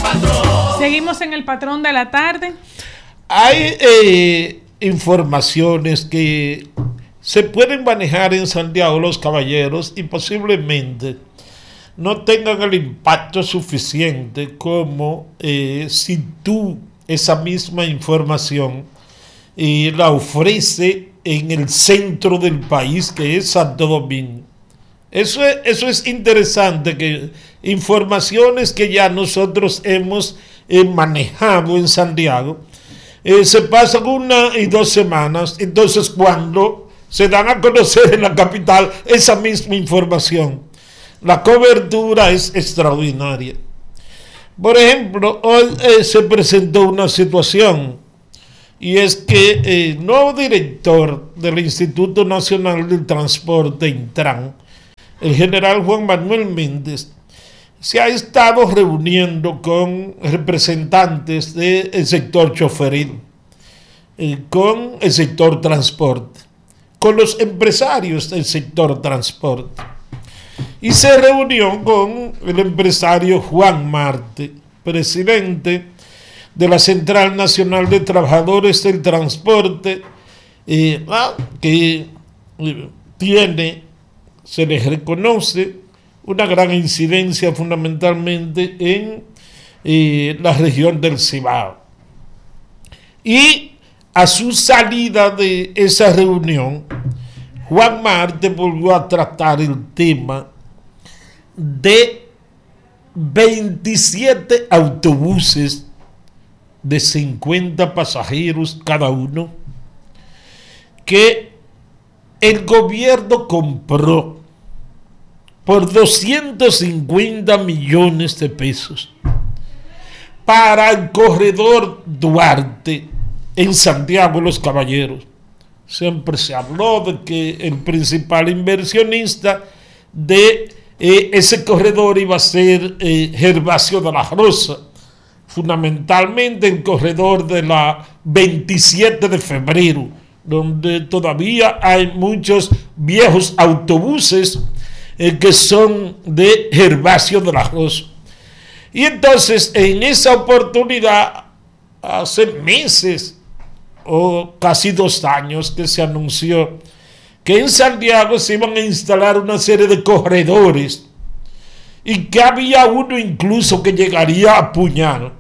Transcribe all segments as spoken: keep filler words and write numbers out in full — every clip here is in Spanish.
Seguimos en el patrón de la tarde. Hay eh, informaciones que se pueden manejar en Santiago los Caballeros y posiblemente no tengan el impacto suficiente como eh, si tú esa misma información eh, la ofrece en el centro del país, que es Santo Domingo. Eso es, eso es interesante, que informaciones que ya nosotros hemos eh, manejado en Santiago eh, se pasan una y dos semanas, entonces cuando se dan a conocer en la capital esa misma información, la cobertura es extraordinaria. Por ejemplo, hoy eh, se presentó una situación, y es que el eh, nuevo director del Instituto Nacional del Transporte, Intran, el general Juan Manuel Méndez, se ha estado reuniendo con representantes del sector choferil, eh, con el sector transporte, con los empresarios del sector transporte. Y se reunió con el empresario Juan Marte, presidente de la Central Nacional de Trabajadores del Transporte, eh, que eh, tiene, se les reconoce una gran incidencia fundamentalmente en eh, la región del Cibao. Y a su salida de esa reunión, Juan Marte volvió a tratar el tema de veintisiete autobuses de cincuenta pasajeros cada uno que el gobierno compró por doscientos cincuenta millones de pesos para el corredor Duarte en Santiago de los Caballeros. Siempre se habló de que el principal inversionista de eh, ese corredor iba a ser eh, Gervasio de la Rosa, fundamentalmente el corredor de la veintisiete de febrero, donde todavía hay muchos viejos autobuses eh, que son de Gervasio de la Rosa. Y entonces, en esa oportunidad, hace meses o casi dos años que se anunció que en Santiago se iban a instalar una serie de corredores y que había uno incluso que llegaría a Puñal,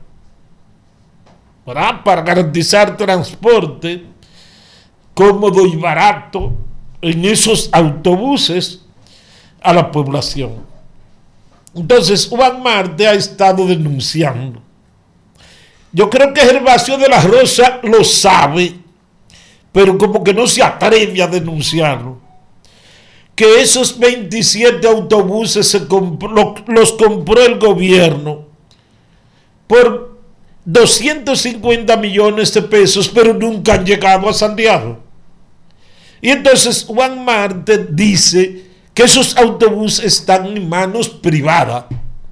¿verdad?, para garantizar transporte cómodo y barato en esos autobuses a la población. Entonces Juan Marte ha estado denunciando. Yo creo que Gervasio de la Rosa lo sabe, pero como que no se atreve a denunciarlo, que esos veintisiete autobuses se compró, los compró el gobierno por doscientos cincuenta millones de pesos, pero nunca han llegado a Santiago. Y entonces Juan Marte dice que esos autobuses están en manos privadas.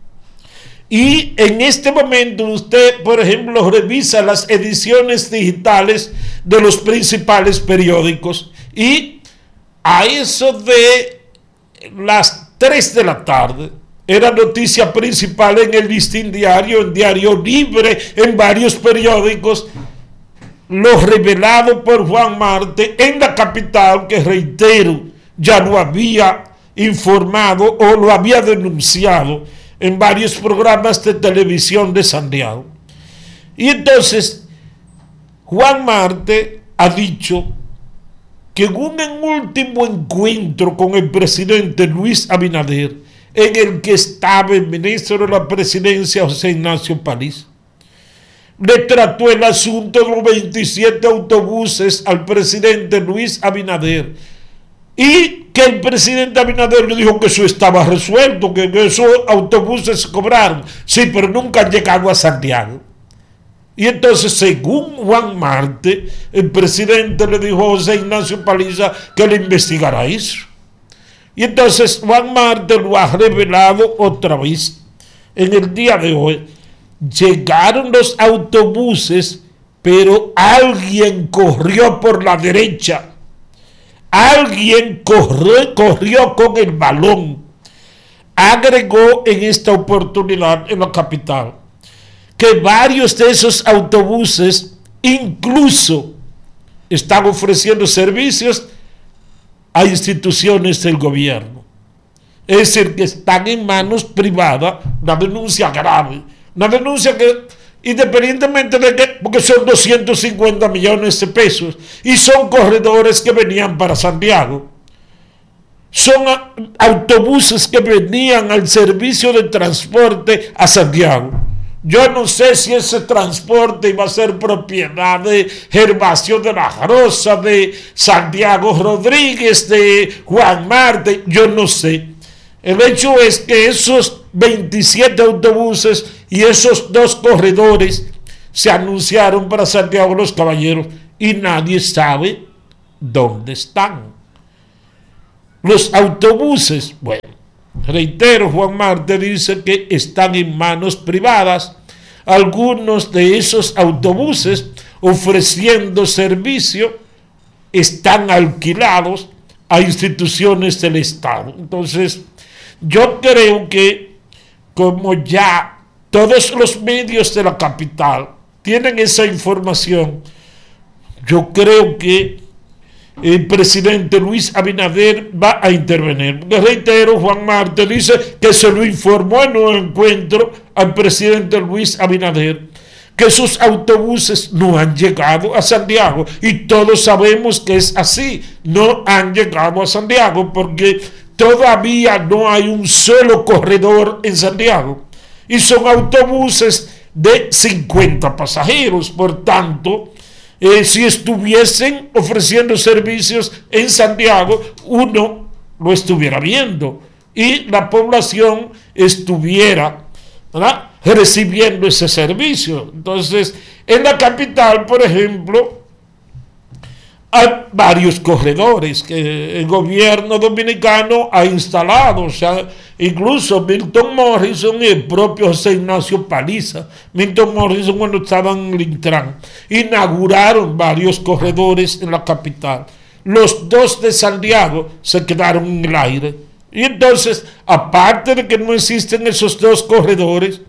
Y en este momento usted, por ejemplo, revisa las ediciones digitales de los principales periódicos y a eso de las tres de la tarde era noticia principal en el Listín Diario, en Diario Libre, en varios periódicos, lo revelado por Juan Marte en la capital, que reitero, ya lo había informado o lo había denunciado en varios programas de televisión de Santiago. Y entonces Juan Marte ha dicho que en un último encuentro con el presidente Luis Abinader, en el que estaba el ministro de la Presidencia José Ignacio Paliza, le trató el asunto de los veintisiete autobuses al presidente Luis Abinader, y que el presidente Abinader le dijo que eso estaba resuelto, que, que esos autobuses se cobraron. Sí, pero nunca han llegado a Santiago. Y entonces, según Juan Marte, el presidente le dijo a José Ignacio Paliza que le investigará eso. Y entonces Juan Marte lo ha revelado otra vez en el día de hoy. Llegaron los autobuses, pero alguien corrió por la derecha. Alguien corrió, corrió con el balón. Agregó en esta oportunidad en la capital que varios de esos autobuses incluso están ofreciendo servicios a instituciones del gobierno. Es decir, que están en manos privadas, una denuncia grave, una denuncia que, independientemente de que, porque son doscientos cincuenta millones de pesos, y son corredores que venían para Santiago, son autobuses que venían al servicio de transporte a Santiago. Yo no sé si ese transporte iba a ser propiedad de Gervasio de la Rosa, de Santiago Rodríguez, de Juan Marte, yo no sé. El hecho es que esos veintisiete autobuses y esos dos corredores se anunciaron para Santiago de los Caballeros y nadie sabe dónde están. Los autobuses, bueno, reitero, Juan Marte dice que están en manos privadas. Algunos de esos autobuses ofreciendo servicio están alquilados a instituciones del Estado. Entonces, yo creo que como ya todos los medios de la capital tienen esa información, yo creo que el presidente Luis Abinader va a intervenir. Porque reitero, Juan Marte dice que se lo informó en un encuentro al presidente Luis Abinader que sus autobuses no han llegado a Santiago, y todos sabemos que es así, no han llegado a Santiago porque todavía no hay un solo corredor en Santiago y son autobuses de cincuenta pasajeros. Por tanto, Eh, si estuviesen ofreciendo servicios en Santiago, uno lo estuviera viendo y la población estuviera, ¿verdad?, recibiendo ese servicio. Entonces, en la capital, por ejemplo, hay varios corredores que el gobierno dominicano ha instalado, o sea, incluso Milton Morrison y el propio José Ignacio Paliza. Milton Morrison, cuando estaban en el Intran, inauguraron varios corredores en la capital. Los dos de Santiago se quedaron en el aire. Y entonces, aparte de que no existen esos dos corredores,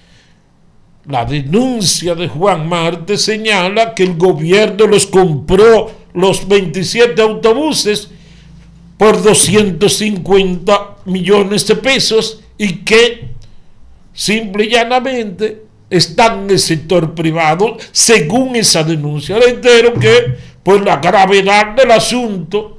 la denuncia de Juan Marte señala que el gobierno los compró, los veintisiete autobuses, por doscientos cincuenta millones de pesos, y que simple y llanamente están en el sector privado, según esa denuncia. Reitero que por la gravedad del asunto,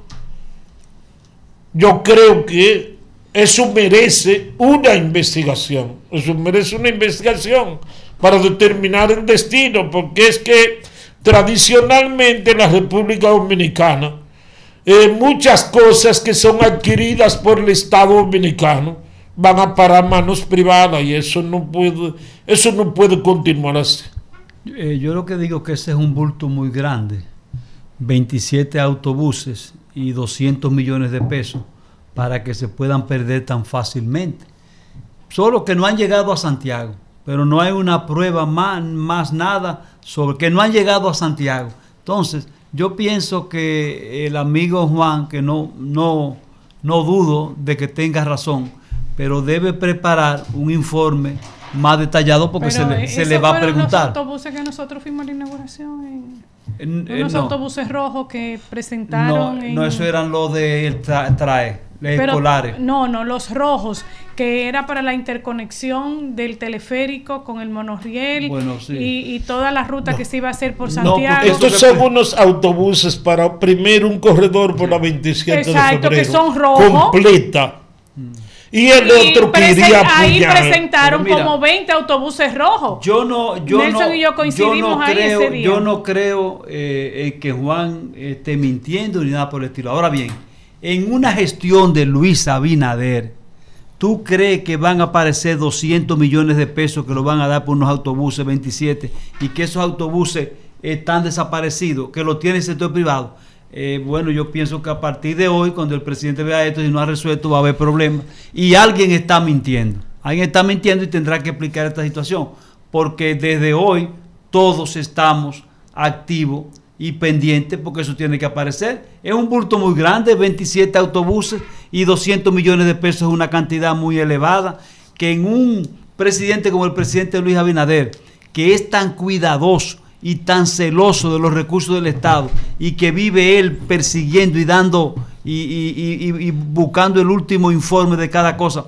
yo creo que eso merece una investigación, eso merece una investigación para determinar el destino, porque es que tradicionalmente en la República Dominicana, eh, muchas cosas que son adquiridas por el Estado dominicano van a parar a manos privadas, y eso no puede, eso no puede continuar así. Eh, yo lo que digo es que ese es un bulto muy grande, veintisiete autobuses y doscientos millones de pesos para que se puedan perder tan fácilmente. Solo que no han llegado a Santiago, pero no hay una prueba más, más nada sobre que no han llegado a Santiago. Entonces, yo pienso que el amigo Juan, que no, no, no dudo de que tenga razón, pero debe preparar un informe más detallado porque se le, se le va a preguntar. Los autobuses que nosotros fuimos a la inauguración, en, en, unos no. autobuses rojos que presentaron. No, en, no, eso eran los de tra, trae, los pero, escolares. No, no, los rojos, que era para la interconexión del teleférico con el monorriel, bueno, sí. y, y toda la ruta no, que se iba a hacer por Santiago. No, estos son unos autobuses para primero un corredor por la veintisiete Exacto, de febrero. Que son rojos. Completa. Mm. Y el y otro que iría a ahí presentaron mira, como veinte autobuses rojos. Yo no, yo Nelson no, y yo coincidimos yo no ahí creo, ese día. Yo no creo eh, en que Juan esté mintiendo ni nada por el estilo. Ahora bien, en una gestión de Luis Abinader, ¿tú crees que van a aparecer doscientos millones de pesos que lo van a dar por unos autobuses veintisiete y que esos autobuses están desaparecidos, que lo tiene el sector privado? Eh, bueno, yo pienso que a partir de hoy, cuando el presidente vea esto y no ha resuelto, va a haber problemas. Y alguien está mintiendo. Alguien está mintiendo y tendrá que explicar esta situación. Porque desde hoy todos estamos activos y pendientes porque eso tiene que aparecer. Es un bulto muy grande, veintisiete autobuses y doscientos millones de pesos es una cantidad muy elevada. Que en un presidente como el presidente Luis Abinader, que es tan cuidadoso y tan celoso de los recursos del Estado, y que vive él persiguiendo y dando y, y, y, y buscando el último informe de cada cosa,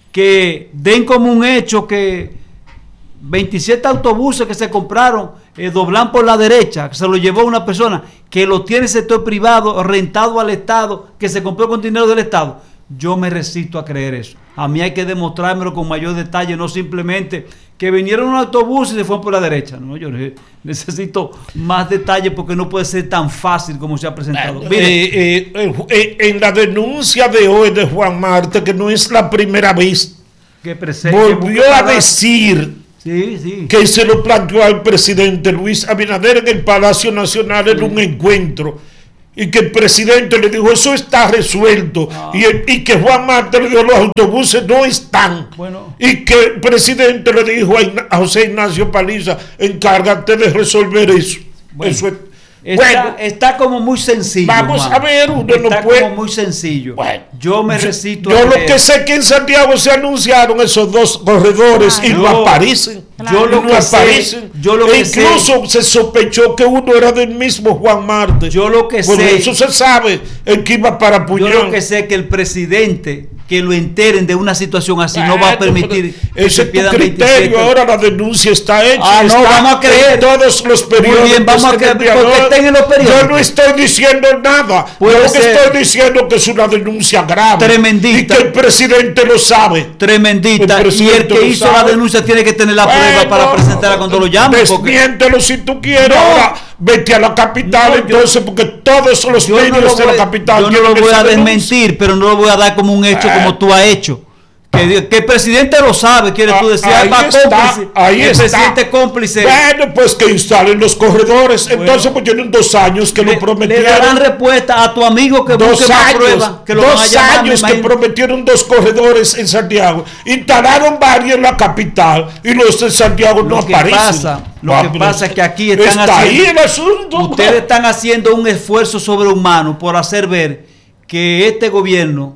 que den como un hecho que veintisiete autobuses que se compraron eh, doblan por la derecha, que se lo llevó una persona que lo tiene el sector privado rentado al Estado, que se compró con dinero del Estado. Yo me resisto a creer eso. A mí hay que demostrármelo con mayor detalle, no simplemente que vinieron un autobús y se fueron por la derecha. No, yo necesito más detalle porque no puede ser tan fácil como se ha presentado. Eh, eh, eh, eh, en la denuncia de hoy de Juan Marte, que no es la primera vez, que presente, volvió que a decir sí, sí. que se lo planteó al presidente Luis Abinader en el Palacio Nacional en sí. un encuentro. Y que el presidente le dijo, eso está resuelto. Ah. Y, el, y que Juan Marte le dijo, los autobuses no están. Bueno. Y que el presidente le dijo a, a José Ignacio Paliza, encárgate de resolver eso. Bueno. Eso es, está, bueno, está como muy sencillo. Vamos Juan. a ver, uno está no puede. como muy sencillo. Bueno, yo me resisto. Yo, yo lo que sé es que en Santiago se anunciaron esos dos corredores claro. y no yo, aparecen. Claro. Yo lo no que aparecen. Sé, yo lo e que incluso sé, se sospechó que uno era del mismo Juan Marte. Yo lo que Por sé. eso se sabe el que iba para Puñón. Yo lo que sé es que el presidente que lo enteren de una situación así bueno, no va a permitir que ese se pierdan criterio. veintisiete. Ahora la denuncia está hecha. Ah, no, vamos a creer. Todos los periódicos. Muy bien, vamos a creer porque estén en los periódicos. Yo no estoy diciendo nada. Puede yo lo ser. que estoy diciendo que es una denuncia grave. Tremendita. Y que el presidente lo sabe. Tremendita. El y el que hizo sabe. la denuncia tiene que tener la bueno, prueba para presentarla cuando lo llamen. Desmiéntelo porque... si tú quieres. No. Ahora vete a la capital, no, entonces, yo, porque todos los medios no de la capital. Yo no lo voy a desmentir, pero no lo voy a dar como un hecho eh. como tú has hecho. Que, que el presidente lo sabe, quieres tú decir, ahí va está, cómplice, ahí el está. presidente cómplice. Bueno, pues que instalen los corredores. Bueno, entonces, pues tienen dos años que le, lo prometieron. Le darán respuesta a tu amigo que dos busque años, más prueba, que lo dos van a llamar, años que prometieron dos corredores en Santiago. Instalaron varios en la capital y los de Santiago lo no que aparecen. Pasa, lo ah, que pasa es que aquí están está haciendo, ahí el asunto. Ustedes man. están haciendo un esfuerzo sobrehumano por hacer ver que este gobierno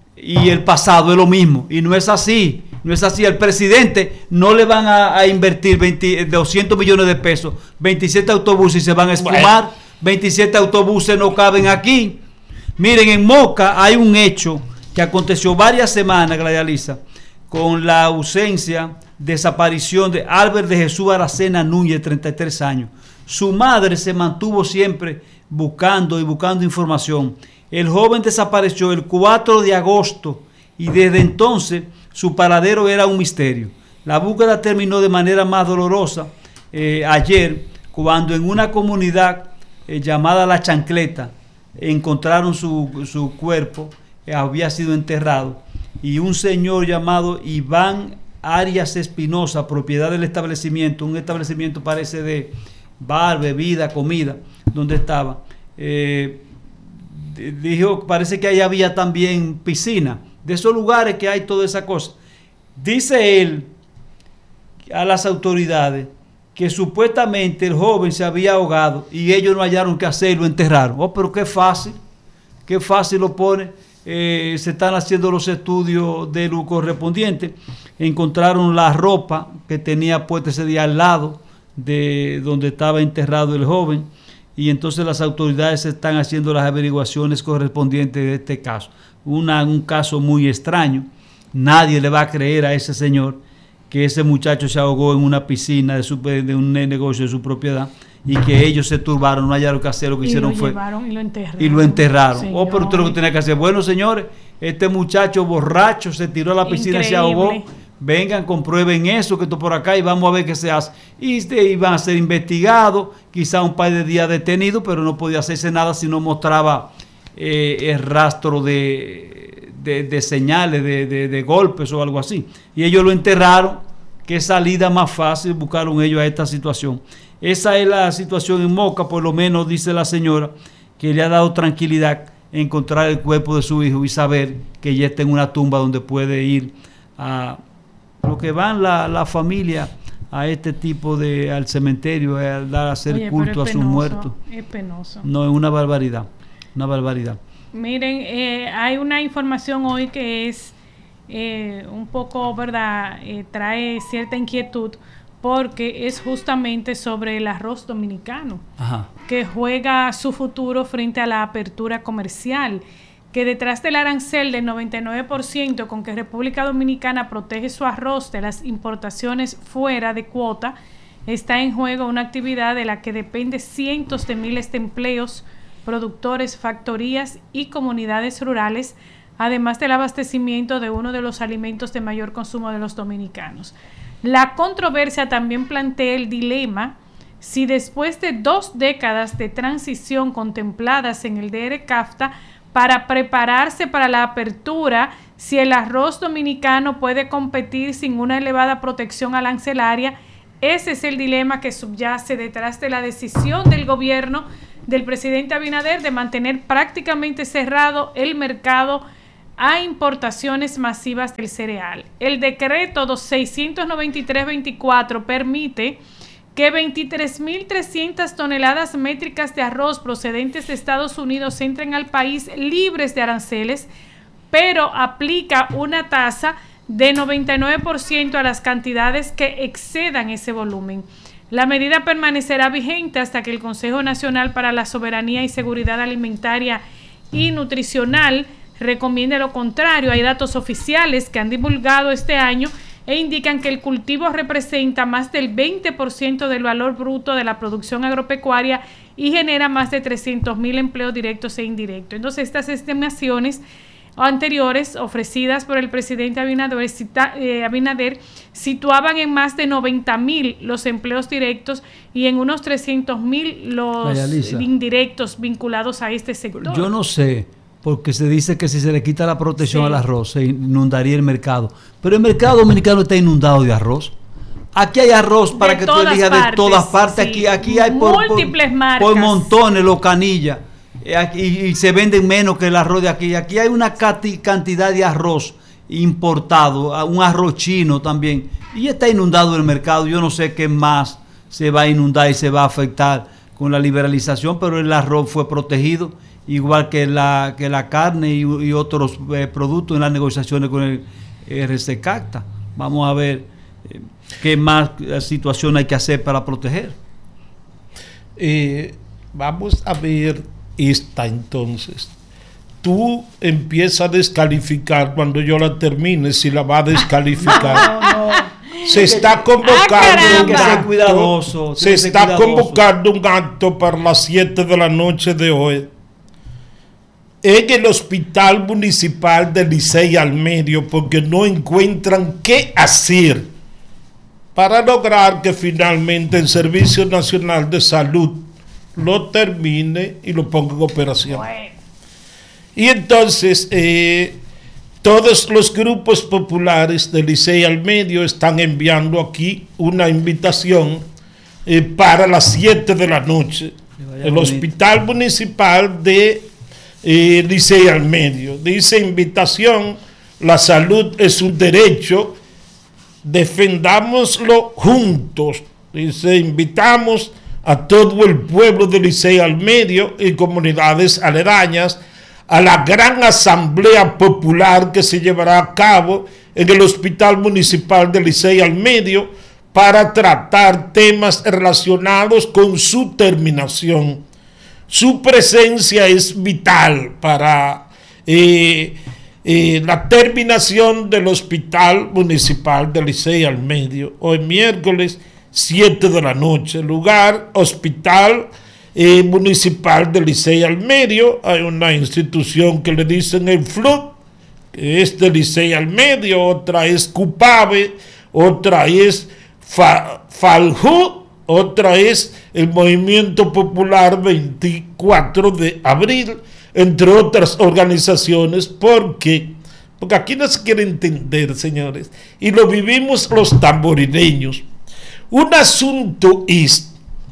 y el pasado es lo mismo, y no es así, no es así. Al presidente no le van a, a invertir veinte, doscientos millones de pesos, veintisiete autobuses y se van a esfumar, bueno. veintisiete autobuses no caben aquí. Miren, en Moca hay un hecho que aconteció varias semanas, Gladia Lisa, con la ausencia, desaparición de Albert de Jesús Aracena Núñez, treinta y tres años. Su madre se mantuvo siempre buscando y buscando información. El joven desapareció el cuatro de agosto y desde entonces su paradero era un misterio. La búsqueda terminó de manera más dolorosa eh, ayer, cuando en una comunidad eh, llamada La Chancleta encontraron su, su cuerpo, eh, había sido enterrado, y un señor llamado Iván Arias Espinosa, propiedad del establecimiento, un establecimiento parece de bar, bebida, comida, donde estaba, eh, dijo, parece que ahí había también piscina, de esos lugares que hay toda esa cosa. Dice él a las autoridades que supuestamente el joven se había ahogado y ellos no hallaron qué hacer y lo enterraron. Oh, pero qué fácil, qué fácil lo pone. Eh, se están haciendo los estudios de lo correspondiente. Encontraron la ropa que tenía puesta ese día al lado de donde estaba enterrado el joven. Y entonces las autoridades están haciendo las averiguaciones correspondientes de este caso. Una, un caso muy extraño. Nadie le va a creer a ese señor que ese muchacho se ahogó en una piscina de, su, de un negocio de su propiedad y que ellos se turbaron, no hallaron qué hacer, lo que y hicieron lo fue... Y lo enterraron. Y lo enterraron. Señor. Oh, pero usted lo que tenía que hacer. Bueno, señores, este muchacho borracho se tiró a la piscina Increíble. y se ahogó. Vengan, comprueben eso, que esto por acá, y vamos a ver qué se hace. Y este, iban a ser investigados, quizá un par de días detenidos, pero no podía hacerse nada si no mostraba eh, el rastro de, de, de señales, de, de, de golpes o algo así. Y ellos lo enterraron. Qué salida más fácil buscaron ellos a esta situación. Esa es la situación en Moca, por lo menos dice la señora, que le ha dado tranquilidad encontrar el cuerpo de su hijo y saber que ya está en una tumba donde puede ir a... Lo que van la, la familia a este tipo de, al cementerio, a, a hacer Oye, culto a sus muertos. Es penoso. No, es una barbaridad, una barbaridad. Miren, eh, hay una información hoy que es eh, un poco, ¿verdad? Eh, trae cierta inquietud, porque es justamente sobre el arroz dominicano, Ajá. que juega su futuro frente a la apertura comercial, que detrás del arancel del noventa y nueve por ciento con que República Dominicana protege su arroz de las importaciones fuera de cuota, está en juego una actividad de la que depende cientos de miles de empleos, productores, factorías y comunidades rurales, además del abastecimiento de uno de los alimentos de mayor consumo de los dominicanos. La controversia también plantea el dilema si después de dos décadas de transición contempladas en el D R CAFTA para prepararse para la apertura, si el arroz dominicano puede competir sin una elevada protección arancelaria. Ese es el dilema que subyace detrás de la decisión del gobierno del presidente Abinader de mantener prácticamente cerrado el mercado a importaciones masivas del cereal. El decreto seiscientos noventa y tres veinticuatro permite que veintitrés mil trescientas toneladas métricas de arroz procedentes de Estados Unidos entren al país libres de aranceles, pero aplica una tasa de noventa y nueve por ciento a las cantidades que excedan ese volumen. La medida permanecerá vigente hasta que el Consejo Nacional para la Soberanía y Seguridad Alimentaria y Nutricional recomiende lo contrario. Hay datos oficiales que han divulgado este año e indican que el cultivo representa más del veinte por ciento del valor bruto de la producción agropecuaria y genera más de trescientos mil empleos directos e indirectos. Entonces, estas estimaciones anteriores ofrecidas por el presidente Abinader, cita, eh, Abinader situaban en más de noventa mil los empleos directos y en unos trescientos mil los indirectos vinculados a este sector. Yo no sé, porque se dice que si se le quita la protección sí. al arroz, se inundaría el mercado. Pero el mercado dominicano está inundado de arroz. Aquí hay arroz para de que tú elijas partes, de todas partes. Sí. Aquí, aquí hay por, múltiples por, marcas. por montones, los canillas. Aquí, y se venden menos que el arroz de aquí. Aquí hay una cantidad de arroz importado, un arroz chino también. Y está inundado el mercado. Yo no sé qué más se va a inundar y se va a afectar con la liberalización, pero el arroz fue protegido, igual que la que la carne y, y otros eh, productos en las negociaciones con el R C CAFTA. Vamos a ver eh, qué más situación hay que hacer para proteger. Eh, vamos a ver esta entonces. Tú empiezas a descalificar cuando yo la termine, si la va a descalificar. No, no. Se está convocando ah, un acto, cuidadoso, se está cuidadoso. convocando un acto para las siete de la noche de hoy en el Hospital Municipal de Licey al Medio, porque no encuentran qué hacer para lograr que finalmente el Servicio Nacional de Salud lo termine y lo ponga en operación. Bueno. Y entonces eh, todos los grupos populares de Licey al Medio están enviando aquí una invitación eh, para las siete de la noche. El bonito. Hospital Municipal de eh, Licey al Medio. Dice invitación, la salud es un derecho, defendámoslo juntos. Dice, invitamos a todo el pueblo de Licey al Medio y comunidades aledañas a la gran asamblea popular que se llevará a cabo en el Hospital Municipal de Licey al Medio para tratar temas relacionados con su terminación. Su presencia es vital para eh, eh, la terminación del Hospital Municipal de Licey al Medio. Hoy miércoles siete de la noche, lugar Hospital eh, Municipal de Licey al Medio. Hay una institución que le dicen el F L U, que es de Licey al Medio, otra es CUPAVE, otra es Fa, FALJU, otra es el Movimiento Popular veinticuatro de abril, entre otras organizaciones, porque, porque aquí no se quiere entender, señores, y lo vivimos los tamborileños. Un asunto es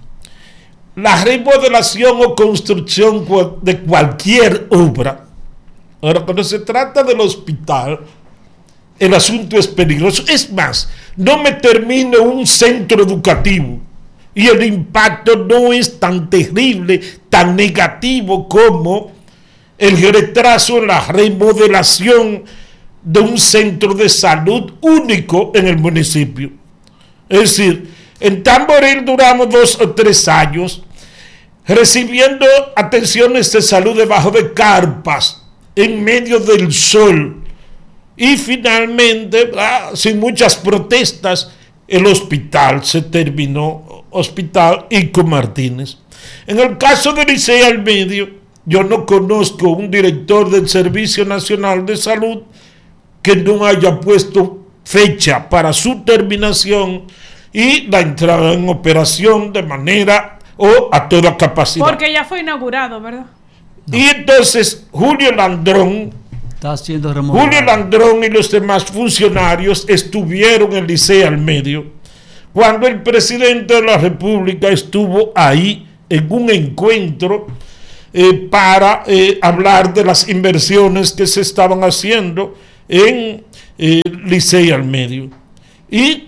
la remodelación o construcción de cualquier obra. Ahora, cuando se trata del hospital, el asunto es peligroso. Es más, no me termine un centro educativo y el impacto no es tan terrible, tan negativo como el retraso en la remodelación de un centro de salud único en el municipio. Es decir, En Tamboril duramos dos o tres años recibiendo atenciones de salud debajo de carpas, en medio del sol. Y finalmente, ¿verdad?, sin muchas protestas, el hospital se terminó, Hospital Ico Martínez. En el caso de Licey al Medio, yo no conozco un director del Servicio Nacional de Salud que no haya puesto fecha para su terminación y la entrada en operación de manera o a toda capacidad. Porque ya fue inaugurado, ¿verdad? No. Y entonces Julio Landrón, está siendo remodelado. Julio Landrón y los demás funcionarios estuvieron en Licey al Medio cuando el presidente de la República estuvo ahí en un encuentro eh, para eh, hablar de las inversiones que se estaban haciendo en eh, Licey al Medio. Y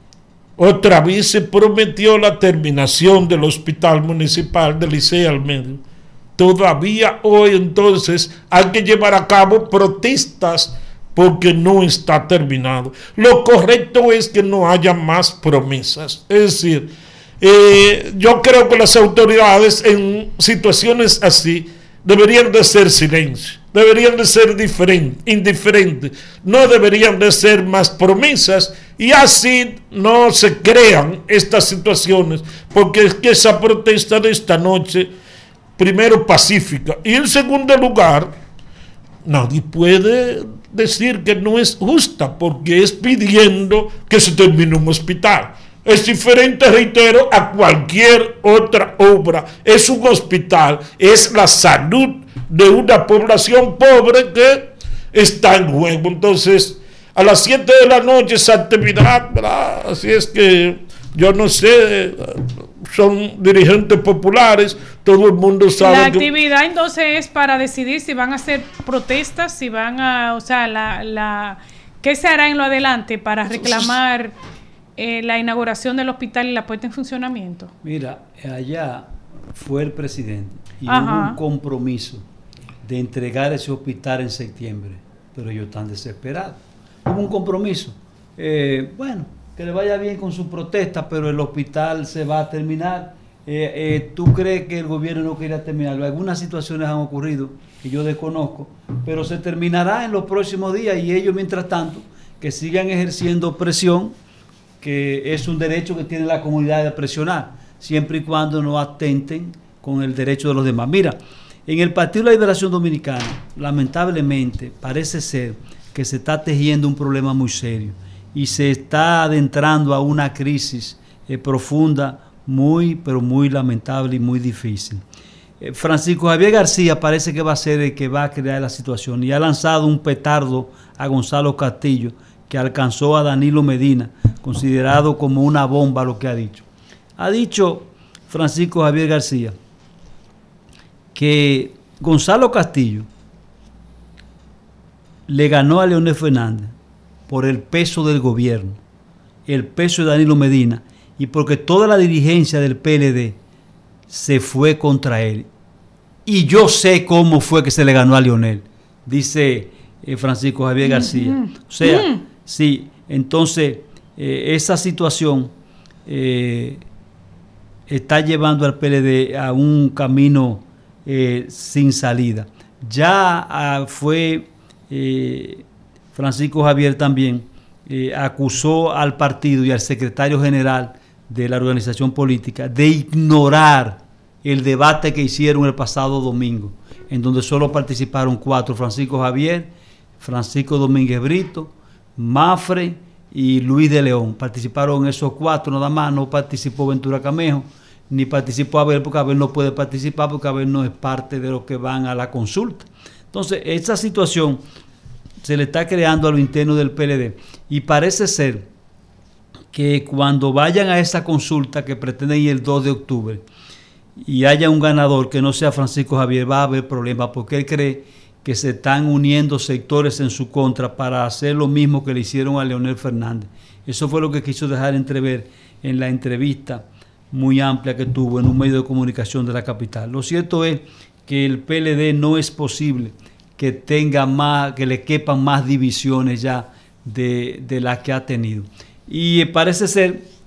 otra vez se prometió la terminación del Hospital Municipal de Licey al Medio. Todavía hoy entonces hay que llevar a cabo protestas porque no está terminado. Lo correcto es que no haya más promesas. Es decir, eh, yo creo que las autoridades en situaciones así deberían de ser silencio, deberían de ser diferentes, indiferentes, no deberían de ser más promesas y así no se crean estas situaciones, porque es que esa protesta de esta noche, primero pacífica y en segundo lugar, nadie puede decir que no es justa porque es pidiendo que se termine un hospital. Es diferente, reitero, a cualquier otra obra. Es un hospital, es la salud de una población pobre que está en juego. Entonces, a las siete de la noche esa actividad, ¿verdad? Así es que yo no sé, son dirigentes populares, todo el mundo sabe. La actividad que... entonces es para decidir si van a hacer protestas, si van a, o sea, la, la, ¿qué se hará en lo adelante para reclamar eh, la inauguración del hospital y la puesta en funcionamiento? Mira, allá fue el presidente y Ajá. hubo un compromiso de entregar ese hospital en septiembre, pero ellos están desesperados. Hubo un compromiso. Eh, bueno, que le vaya bien con su protesta, pero el hospital se va a terminar. Eh, eh, ¿Tú crees que el gobierno no quería terminarlo? Algunas situaciones han ocurrido que yo desconozco, pero se terminará en los próximos días y ellos, mientras tanto, que sigan ejerciendo presión, que es un derecho que tiene la comunidad de presionar, siempre y cuando no atenten con el derecho de los demás. Mira, en el Partido de la Liberación Dominicana, lamentablemente, parece ser que se está tejiendo un problema muy serio y se está adentrando a una crisis eh, profunda, muy, pero muy lamentable y muy difícil. Eh, Francisco Javier García parece que va a ser el que va a crear la situación y ha lanzado un petardo a Gonzalo Castillo que alcanzó a Danilo Medina, considerado como una bomba lo que ha dicho. Ha dicho Francisco Javier García que Gonzalo Castillo le ganó a Leonel Fernández por el peso del gobierno, el peso de Danilo Medina y porque toda la dirigencia del P L D se fue contra él. Y yo sé cómo fue que se le ganó a Leonel, dice eh, Francisco Javier García. Mm-hmm. O sea, Mm. sí, entonces eh, esa situación eh, está llevando al P L D a un camino eh, sin salida. Ya ah, fue eh, Francisco Javier también eh, acusó al partido y al secretario general de la organización política de ignorar el debate que hicieron el pasado domingo, en donde solo participaron cuatro: Francisco Javier, Francisco Domínguez Brito, Mafre y Luis de León. Participaron esos cuatro nada más, no participó Ventura Camejo, ni participó Abel, porque Abel no puede participar, porque Abel no es parte de los que van a la consulta. Entonces, esa situación se le está creando a lo interno del P L D y parece ser que cuando vayan a esa consulta que pretenden ir el dos de octubre y haya un ganador que no sea Francisco Javier, va a haber problemas porque él cree que se están uniendo sectores en su contra para hacer lo mismo que le hicieron a Leonel Fernández. Eso fue lo que quiso dejar entrever en la entrevista muy amplia que tuvo en un medio de comunicación de la capital. Lo cierto es que el P L D no es posible que tenga más, que le quepan más divisiones ya de, de las que ha tenido. Y parece ser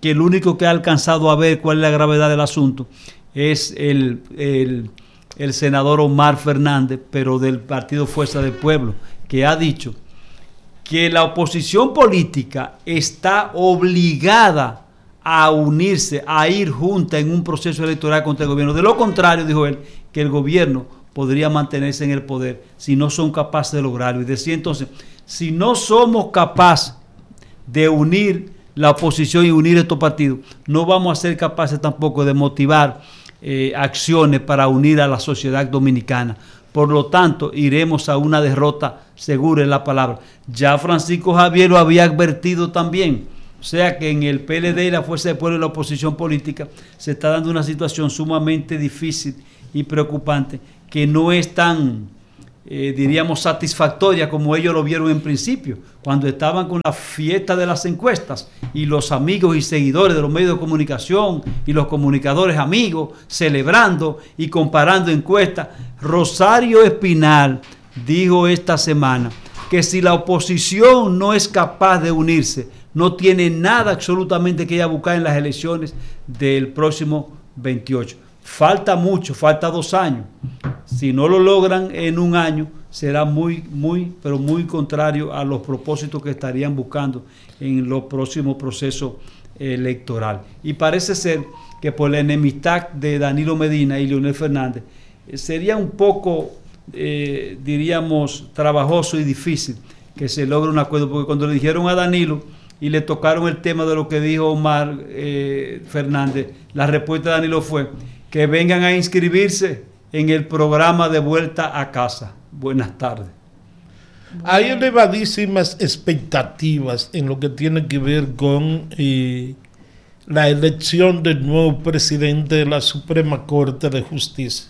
que el único que ha alcanzado a ver cuál es la gravedad del asunto es el, el, el senador Omar Fernández, pero del Partido Fuerza del Pueblo, que ha dicho que la oposición política está obligada a unirse, a ir junta en un proceso electoral contra el gobierno. De lo contrario, dijo él, que el gobierno podría mantenerse en el poder si no son capaces de lograrlo. Y decía entonces, si no somos capaces de unir la oposición y unir estos partidos, no vamos a ser capaces tampoco de motivar eh, acciones para unir a la sociedad dominicana. Por lo tanto, iremos a una derrota segura, en la palabra. Ya Francisco Javier lo había advertido también. O sea que en el P L D y la Fuerza del Pueblo y la oposición política se está dando una situación sumamente difícil y preocupante, que no es tan, eh, diríamos, satisfactoria como ellos lo vieron en principio, cuando estaban con la fiesta de las encuestas y los amigos y seguidores de los medios de comunicación y los comunicadores amigos celebrando y comparando encuestas. Rosario Espinal dijo esta semana que si la oposición no es capaz de unirse, no tiene nada absolutamente que ir a buscar en las elecciones del próximo veintiocho. Falta mucho, falta dos años. Si no lo logran en un año, será muy, muy, pero muy contrario a los propósitos que estarían buscando en los próximos procesos electorales. Y parece ser que por la enemistad de Danilo Medina y Leonel Fernández, eh, sería un poco, eh, diríamos, trabajoso y difícil que se logre un acuerdo, porque cuando le dijeron a Danilo y le tocaron el tema de lo que dijo Omar eh, Fernández, la respuesta de Danilo fue que vengan a inscribirse en el programa de vuelta a casa. Buenas tardes. Hay elevadísimas expectativas en lo que tiene que ver con eh, la elección del nuevo presidente de la Suprema Corte de Justicia.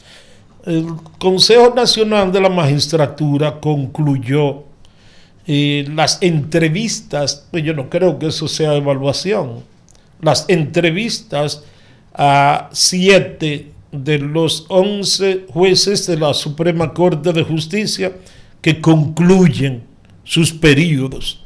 El Consejo Nacional de la Magistratura concluyó eh, las entrevistas, pues yo no creo que eso sea evaluación, las entrevistas a siete de los once jueces de la Suprema Corte de Justicia que concluyen sus periodos.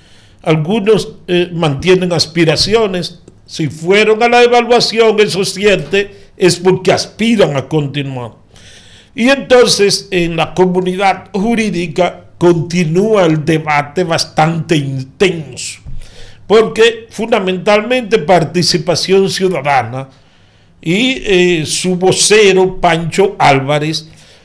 Algunos eh, mantienen aspiraciones. Si fueron a la evaluación esos siete, es porque aspiran a continuar. Y entonces en la comunidad jurídica continúa el debate bastante intenso, porque fundamentalmente Participación Ciudadana y eh, su vocero Pancho Álvarez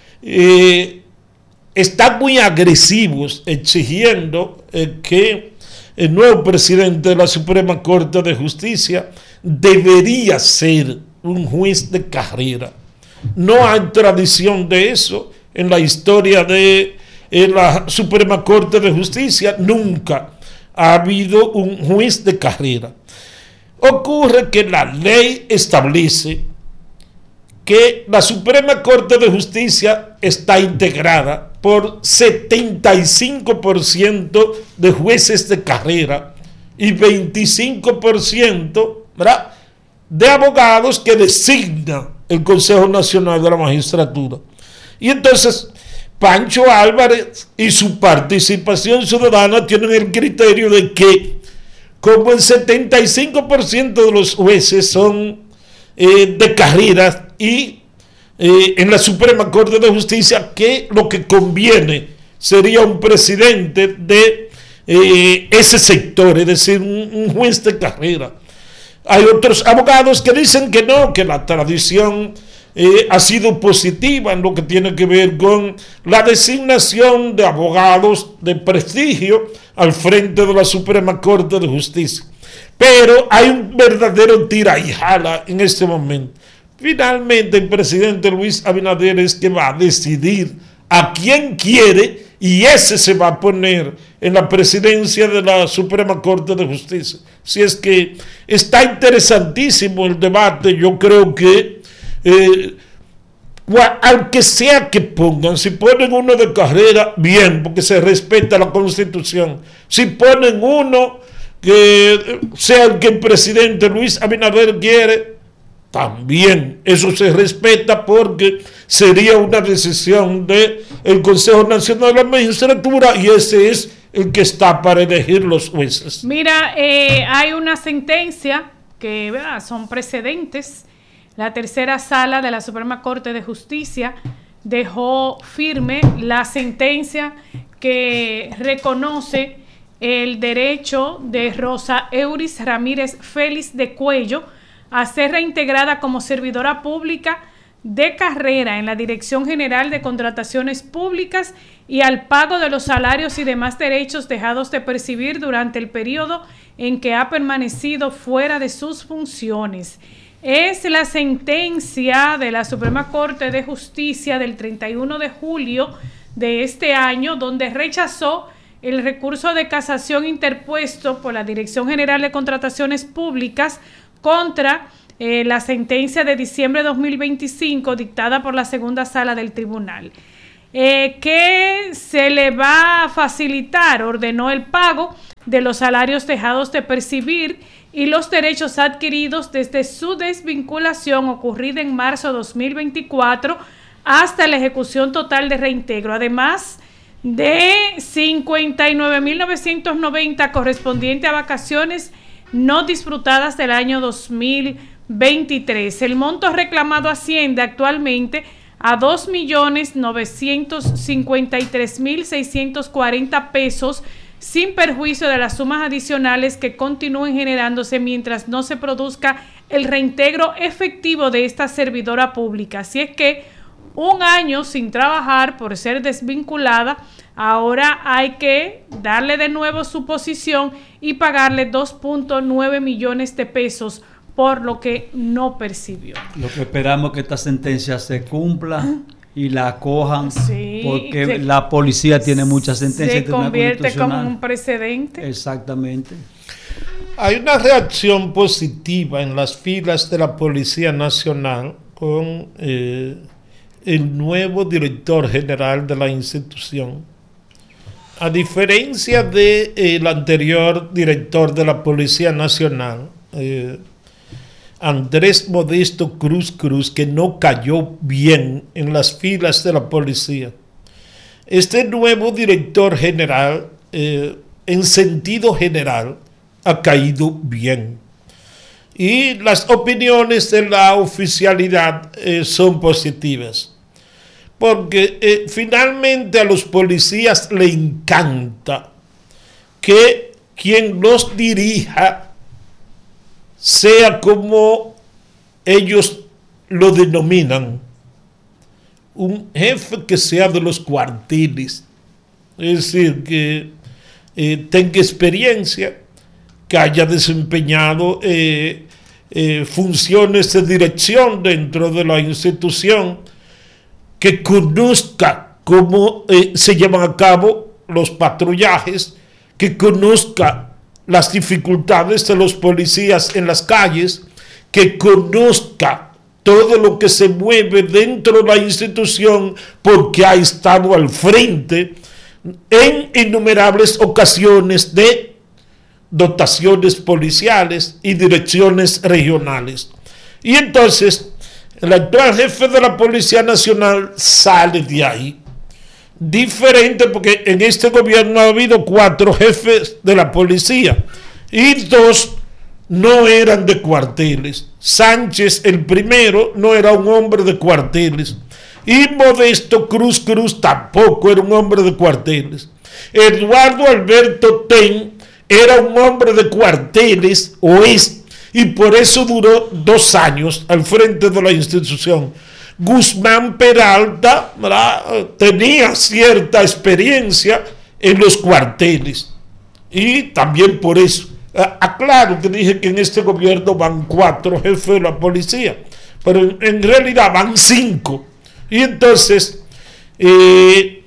eh, están muy agresivos exigiendo eh, que el nuevo presidente de la Suprema Corte de Justicia debería ser un juez de carrera. No hay tradición de eso en la historia de eh, la Suprema Corte de Justicia. Nunca ha habido un juez de carrera. Ocurre que la ley establece que la Suprema Corte de Justicia está integrada por setenta y cinco por ciento de jueces de carrera y veinticinco por ciento, ¿verdad?, de abogados que designa el Consejo Nacional de la Magistratura. Y entonces Pancho Álvarez y su Participación Ciudadana tienen el criterio de que, como el setenta y cinco por ciento de los jueces son eh, de carrera y eh, en la Suprema Corte de Justicia, que lo que conviene sería un presidente de eh, ese sector, es decir, un, un juez de carrera. Hay otros abogados que dicen que no, que la tradición eh, ha sido positiva en lo que tiene que ver con la designación de abogados de prestigio al frente de la Suprema Corte de Justicia. Pero hay un verdadero tira y jala en este momento. Finalmente el presidente Luis Abinader es que va a decidir a quién quiere, y ese se va a poner en la presidencia de la Suprema Corte de Justicia. Si es que está interesantísimo el debate, yo creo que eh, aunque sea que pongan, si ponen uno de carrera, bien, porque se respeta la Constitución. Si ponen uno que sea el que el presidente Luis Abinader quiere, también eso se respeta, porque sería una decisión del Consejo Nacional de la Magistratura y ese es el que está para elegir los jueces. Mira, eh, hay una sentencia que ¿verdad? Son precedentes. La tercera sala de la Suprema Corte de Justicia dejó firme la sentencia que reconoce el derecho de Rosa Euris Ramírez Félix de Cuello a ser reintegrada como servidora pública de carrera en la Dirección General de Contrataciones Públicas y al pago de los salarios y demás derechos dejados de percibir durante el periodo en que ha permanecido fuera de sus funciones. Es la sentencia de la Suprema Corte de Justicia del treinta y uno de julio de este año, donde rechazó el recurso de casación interpuesto por la Dirección General de Contrataciones Públicas contra eh, la sentencia de diciembre de dos mil veinticinco dictada por la segunda sala del tribunal. Eh, que se le va a facilitar, ordenó el pago de los salarios dejados de percibir y los derechos adquiridos desde su desvinculación ocurrida en marzo de dos mil veinticuatro hasta la ejecución total de reintegro, además de cincuenta y nueve mil novecientos noventa correspondiente a vacaciones no disfrutadas del año dos mil veintitrés. El monto reclamado asciende actualmente a dos millones novecientos cincuenta y tres mil seiscientos cuarenta pesos, sin perjuicio de las sumas adicionales que continúen generándose mientras no se produzca el reintegro efectivo de esta servidora pública. Así es que un año sin trabajar por ser desvinculada, ahora hay que darle de nuevo su posición y pagarle dos punto nueve millones de pesos por lo que no percibió. Lo que esperamos es que esta sentencia se cumpla y la acojan, sí, porque se, la policía tiene muchas sentencias. Se convierte como un precedente. Exactamente. Hay una reacción positiva en las filas de la Policía Nacional con eh, el nuevo director general de la institución. A diferencia del de, anterior director de la Policía Nacional, eh, Andrés Modesto Cruz Cruz, que no cayó bien en las filas de la policía. Este nuevo director general, eh, en sentido general, ha caído bien. Y las opiniones de la oficialidad eh, son positivas. Porque eh, finalmente a los policías le encanta que quien los dirija sea como ellos lo denominan, un jefe que sea de los cuarteles, es decir, que eh, tenga experiencia, que haya desempeñado eh, eh, funciones de dirección dentro de la institución, que conozca cómo eh, se llevan a cabo los patrullajes, que conozca las dificultades de los policías en las calles, que conozca todo lo que se mueve dentro de la institución porque ha estado al frente en innumerables ocasiones de dotaciones policiales y direcciones regionales. Y entonces el actual jefe de la Policía Nacional sale de ahí. Diferente porque en este gobierno ha habido cuatro jefes de la policía y dos no eran de cuarteles. Sánchez, el primero, no era un hombre de cuarteles y Modesto Cruz Cruz tampoco era un hombre de cuarteles. Eduardo Alberto Ten era un hombre de cuarteles, o es, y por eso duró dos años al frente de la institución. Guzmán Peralta, ¿verdad?, tenía cierta experiencia en los cuarteles y también por eso, aclaro que dije que en este gobierno van cuatro jefes de la policía, pero en, en realidad van cinco y entonces eh,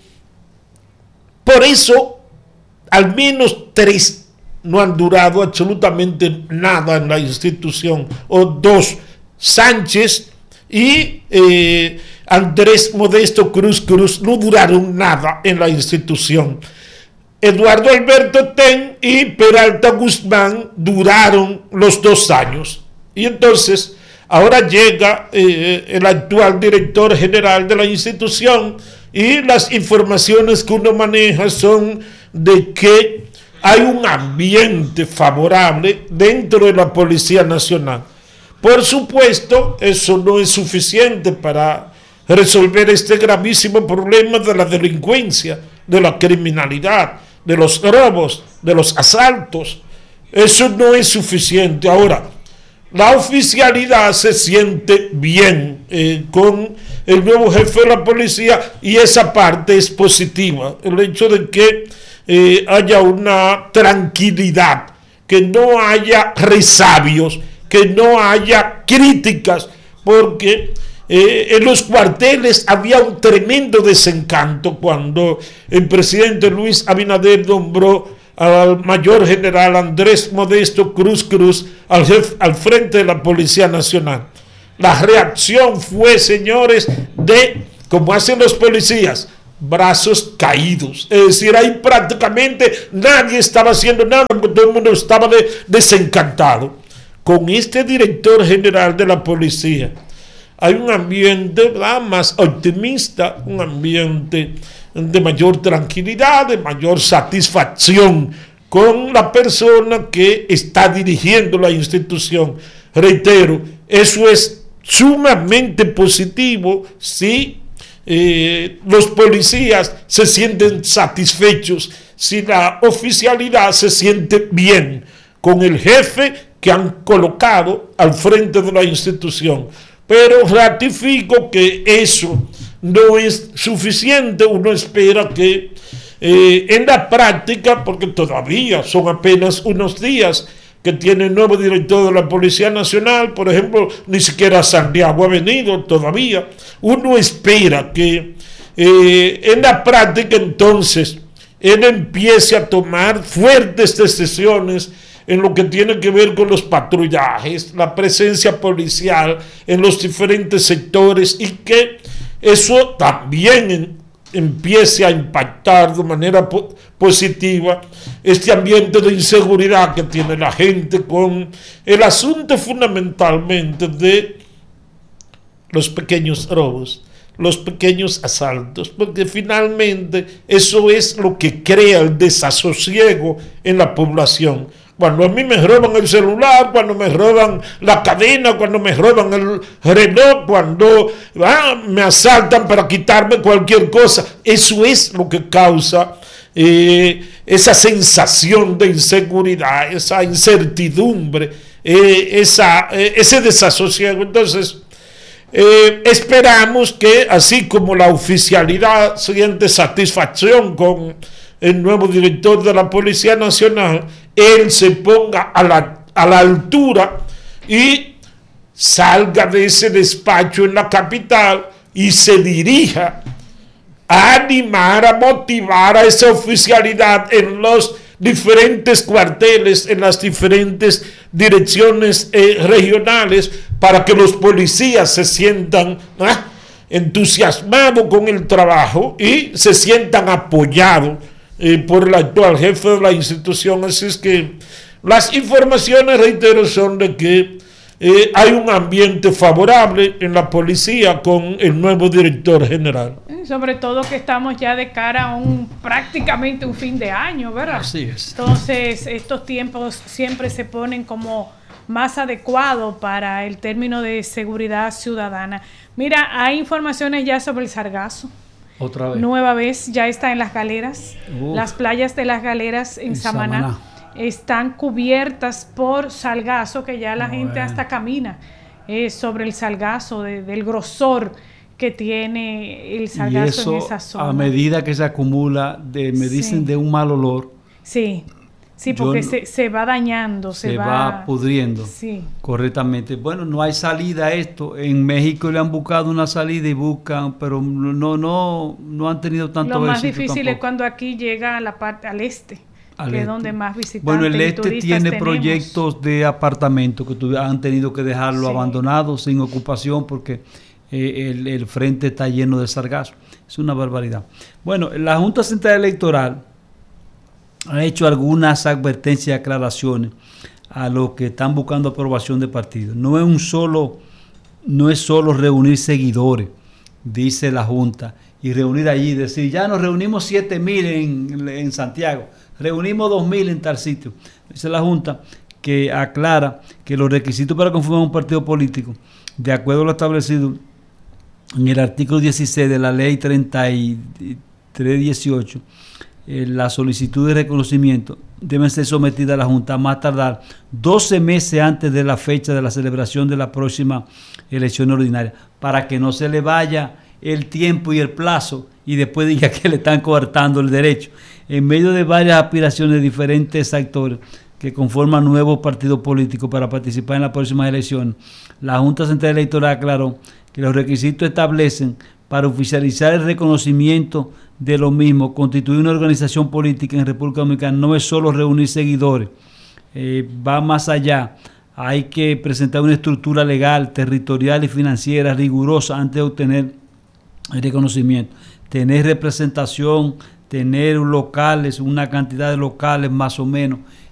por eso al menos tres no han durado absolutamente nada en la institución, o dos, Sánchez y eh, Andrés Modesto Cruz Cruz, no duraron nada en la institución. Eduardo Alberto Ten y Peralta Guzmán duraron los dos años. Y entonces ahora llega eh, el actual director general de la institución y las informaciones que uno maneja son de que hay un ambiente favorable dentro de la Policía Nacional. Por supuesto, eso no es suficiente para resolver este gravísimo problema de la delincuencia, de la criminalidad, de los robos, de los asaltos. Eso no es suficiente. Ahora, la oficialidad se siente bien eh, con el nuevo jefe de la policía y esa parte es positiva. El hecho de que eh, haya una tranquilidad, que no haya resabios, que no haya críticas, porque eh, en los cuarteles había un tremendo desencanto cuando el presidente Luis Abinader nombró al mayor general Andrés Modesto Cruz Cruz al, jefe, al frente de la Policía Nacional. La reacción fue, señores, de, como hacen los policías, brazos caídos. Es decir, ahí prácticamente nadie estaba haciendo nada, porque todo el mundo estaba de, desencantado. Con este director general de la policía hay un ambiente, ¿verdad?, más optimista, un ambiente de mayor tranquilidad, de mayor satisfacción con la persona que está dirigiendo la institución. Reitero, eso es sumamente positivo si eh, los policías se sienten satisfechos, si la oficialidad se siente bien con el jefe que han colocado al frente de la institución. Pero ratifico que eso no es suficiente. Uno espera que eh, en la práctica, porque todavía son apenas unos días que tiene el nuevo director de la Policía Nacional, por ejemplo, ni siquiera Santiago ha venido todavía. Uno espera que eh, en la práctica entonces él empiece a tomar fuertes decisiones en lo que tiene que ver con los patrullajes, la presencia policial en los diferentes sectores, y que eso también en, empiece a impactar de manera po positiva este ambiente de inseguridad que tiene la gente con el asunto fundamentalmente de los pequeños robos, los pequeños asaltos, porque finalmente eso es lo que crea el desasosiego en la población. Cuando a mí me roban el celular, cuando me roban la cadena, cuando me roban el reloj, cuando ah, me asaltan para quitarme cualquier cosa, eso es lo que causa eh, esa sensación de inseguridad, esa incertidumbre, eh, esa, eh, ese desasosiego. Entonces, eh, esperamos que así como la oficialidad siente satisfacción con el nuevo director de la Policía Nacional, él se ponga a la, a la altura y salga de ese despacho en la capital y se dirija a animar, a motivar a esa oficialidad en los diferentes cuarteles, en las diferentes direcciones eh, regionales, para que los policías se sientan ¿eh? entusiasmados con el trabajo y se sientan apoyados Eh, por el actual jefe de la institución. Así es que las informaciones, reitero, son de que eh, hay un ambiente favorable en la policía con el nuevo director general. Sobre todo que estamos ya de cara a un prácticamente un fin de año, ¿verdad? Así es. Entonces estos tiempos siempre se ponen como más adecuados para el término de seguridad ciudadana. Mira, hay informaciones ya sobre el sargazo. Otra vez. Nueva vez, ya está en Las Galeras. Uf. Las playas de Las Galeras en, en Samaná, Samaná están cubiertas por sargazo, que ya la bueno. gente hasta camina eh, sobre el sargazo, de, del grosor que tiene el sargazo eso, en esa zona. A medida que se acumula, de, me dicen sí. de un mal olor. Sí. Sí, porque no, se, se va dañando, se, se va, va pudriendo sí. correctamente. Bueno, no hay salida a esto. En México le han buscado una salida y buscan, pero no no no han tenido tanto éxito. Lo más difícil tampoco. es cuando aquí llega a la parte al este, al que este. es donde más visitantes. Bueno, el este tiene tenemos. proyectos de apartamentos que tu, han tenido que dejarlo sí. abandonado, sin ocupación, porque eh, el, el frente está lleno de sargazo. Es una barbaridad. Bueno, la Junta Central Electoral ha hecho algunas advertencias y aclaraciones a los que están buscando aprobación de partidos. No es un solo, no es solo reunir seguidores, dice la Junta, y reunir allí, decir, ya nos reunimos siete mil en, en Santiago, reunimos dos mil en tal sitio. Dice la Junta que aclara que los requisitos para conformar un partido político, de acuerdo a lo establecido en el artículo dieciséis de la ley treinta y tres dieciocho, eh, la solicitud de reconocimiento deben ser sometidas a la Junta a más tardar doce meses antes de la fecha de la celebración de la próxima elección ordinaria, para que no se le vaya el tiempo y el plazo y después diga que le están coartando el derecho. En medio de varias aspiraciones de diferentes actores que conforman nuevos partidos políticos para participar en las próximas elecciones, la Junta Central Electoral aclaró que los requisitos establecen para oficializar el reconocimiento de lo mismo, constituir una organización política en República Dominicana no es solo reunir seguidores, eh, va más allá. Hay que presentar una estructura legal, territorial y financiera rigurosa antes de obtener el reconocimiento. Tener representación, tener locales, una cantidad de locales más o menos